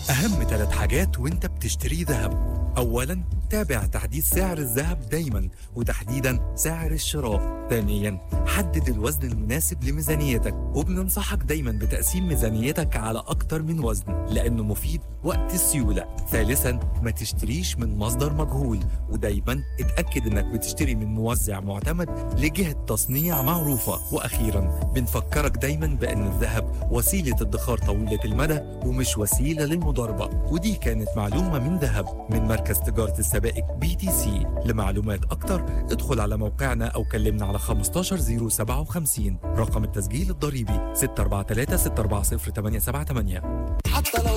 أهم 3 حاجات وانت بتشتري ذهب. أولا، تابع تحديث سعر الذهب دايما وتحديدا سعر الشراء. ثانيا، حدد الوزن المناسب لميزانيتك، وبننصحك دايما بتقسيم ميزانيتك على أكتر من وزن لأنه مفيد وقت السيولة. ثالثا، ما تشتريش من مصدر مجهول، ودايما اتأكد انك بتشتري من موزع معتمد لجهة تصنيع معروفة. وأخيرا، بنفكرك دايما بأن الذهب وسيلة ادخار طويلة المدى ومش وسيلة للمضاربة. ودي كانت معلومة من ذهب من مركز تجارة السبائك BTC. لمعلومات أكتر ادخل على موقعنا أو كلمنا على 15057. رقم التسجيل الضريبي 643 640 878. حتى لو